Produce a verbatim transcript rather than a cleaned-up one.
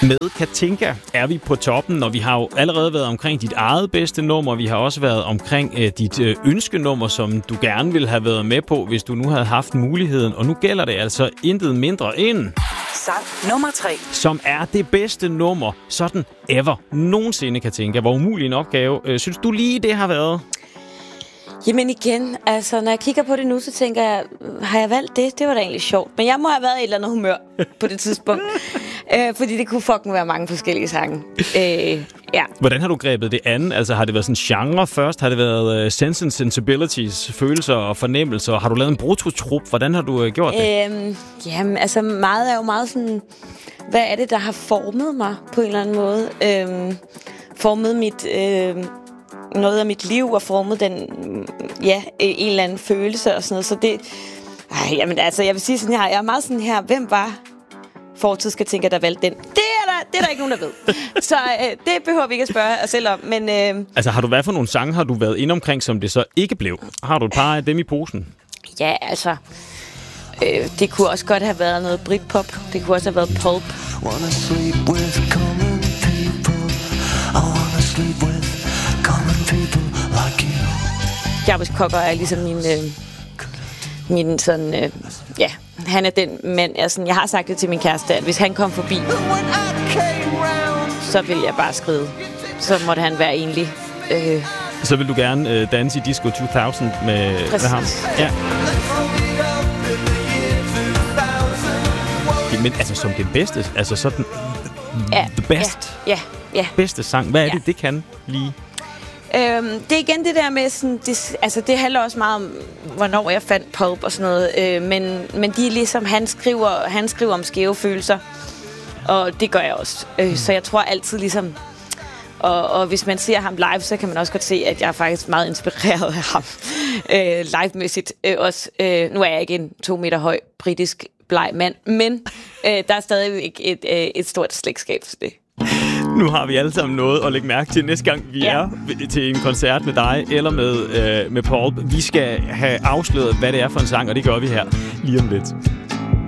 Med Katinka er vi på toppen, og vi har jo allerede været omkring dit eget bedste nummer. Vi har også været omkring øh, dit øh, ønskenummer, som du gerne ville have været med på, hvis du nu havde haft muligheden. Og nu gælder det altså intet mindre end... sang nummer tre. Som er det bedste nummer, sådan ever, nogensinde, Katinka. Hvor umulig en opgave. Øh, synes du lige, det har været? Jamen igen, altså når jeg kigger på det nu, så tænker jeg, har jeg valgt det? Det var da egentlig sjovt. Men jeg må have været i et eller andet humør på det tidspunkt. øh, fordi det kunne fucking være mange forskellige sange. Øh, ja. Hvordan har du grebet det an? Altså har det været sådan genre først? Har det været uh, Sense and Sensibilities, følelser og fornemmelser? Har du lavet en brutotrup? Hvordan har du uh, gjort det? Øhm, jamen altså meget er jo meget sådan, hvad er det, der har formet mig på en eller anden måde? Øhm, formet mit... Øh, noget af mit liv og formet den, ja, en eller anden følelse og sådan noget. Så det, ej, jamen altså, jeg vil sige sådan her, jeg er meget sådan her, hvem var fortid skal tænke, der valgte den? Det er der, det er der ikke nogen, der ved. Så øh, det behøver vi ikke at spørge os selv om, men... Øh, altså, har du hvad for nogle sange, har du været inde omkring, som det så ikke blev? Har du et par af dem i posen? Ja, altså, øh, det kunne også godt have været noget Britpop. Det kunne også have været pulp. Wanna sleep with common people. I wanna sleep with Jarvis Cocker er ligesom min, øh, min sådan, øh, ja, han er den mand, jeg, sådan, jeg har sagt det til min kæreste, at hvis han kom forbi, så vil jeg bare skride. Så måtte han være egentlig. Øh. Så vil du gerne øh, danse i Disco to tusind med, med ham? Ja. Men altså som den bedste, altså sådan, ja, the best, ja, ja, ja. bedste sang, hvad er ja. det, det kan lige? Øhm, det er igen det der med sådan, det, altså det handler også meget om hvornår jeg fandt pulp og sådan noget, øh, men, men de er ligesom, han skriver, han skriver om skæve følelser, og det gør jeg også, øh, mm. så jeg tror altid ligesom, og, og hvis man ser ham live, så kan man også godt se, at jeg er faktisk meget inspireret af ham, øh, live-mæssigt øh, også. Øh, nu er jeg ikke en to meter høj britisk bleg mand, men øh, der er stadig ikke et, et, et stort slægtskab til det. Nu har vi alle sammen noget at lægge mærke til næste gang, vi ja. er til en koncert med dig eller med, øh, med Paul. Vi skal have afsløret, hvad det er for en sang, og det gør vi her lige om lidt.